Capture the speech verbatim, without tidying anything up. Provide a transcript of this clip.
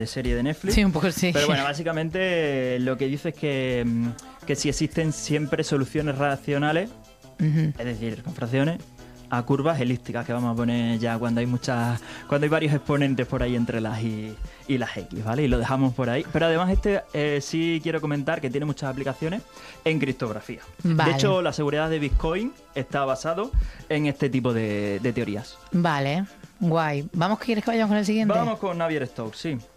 de serie de Netflix. Sí, un poco sí. Pero bueno, básicamente lo que dice es que, que si existen siempre soluciones racionales, uh-huh. es decir, con fracciones, a curvas elípticas que vamos a poner ya cuando hay muchas, cuando hay varios exponentes por ahí entre las y, y las X, ¿vale? Y lo dejamos por ahí. Pero además este eh, sí quiero comentar que tiene muchas aplicaciones en criptografía. Vale. De hecho, la seguridad de Bitcoin está basado en este tipo de, de teorías. Vale, guay. ¿Vamos, quieres que vayamos con el siguiente? Vamos con Navier Stokes, sí.